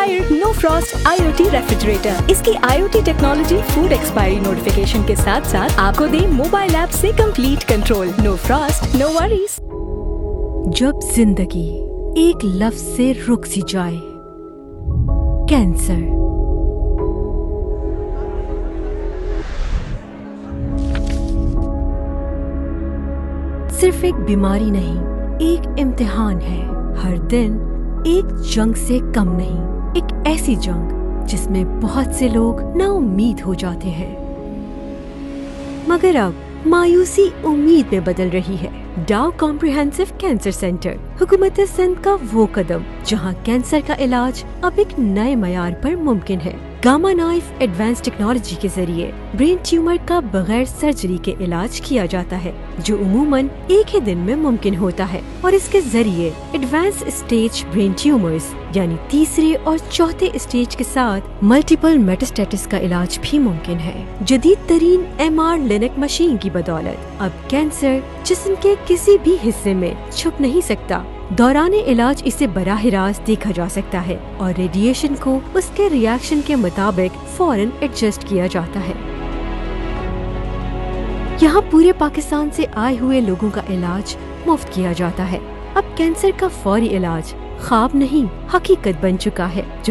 Inspired no Frost IoT refrigerator. इसकी IoT technology food expiry notification के साथ साथ आपको दे मोबाइल ऐप से complete control. No Frost no worries. जब जिंदगी एक लफ्ज से रुक सी जाए, कैंसर। सिर्फ एक बीमारी नहीं, एक इम्तिहान है। हर दिन एक जंग से कम नहीं, एक ऐसी जंग जिसमें बहुत से लोग नाउम्मीद हो जाते हैं, मगर अब मायूसी उम्मीद में बदल रही है। डाउ कॉम्प्रिहेंसिव कैंसर सेंटर, हुकूमत सिंध का वो कदम जहां कैंसर का इलाज अब एक नए मयार पर मुमकिन है। गामा नाइफ एडवांस टेक्नोलॉजी के जरिए ब्रेन ट्यूमर का बगैर सर्जरी के इलाज किया जाता है, जो उमूमन एक ही दिन में मुमकिन होता है। और इसके जरिए एडवांस स्टेज ब्रेन ट्यूमर्स यानी तीसरे और चौथे स्टेज के साथ मल्टीपल मेटास्टेसिस का इलाज भी मुमकिन है। जदीद तरीन MR लिनक मशीन की बदौलत अब कैंसर जिस्म के किसी भी हिस्से में छुप नहीं सकता। दौराने इलाज इसे बराह रास्त देखा जा सकता है और रेडिएशन को उसके रिएक्शन के मुताबिक फौरन एडजस्ट किया जाता है। यहाँ पूरे पाकिस्तान से आए हुए लोगों का इलाज मुफ्त किया जाता है। अब कैंसर का फौरी इलाज ख्वाब नहीं, हकीकत बन चुका है।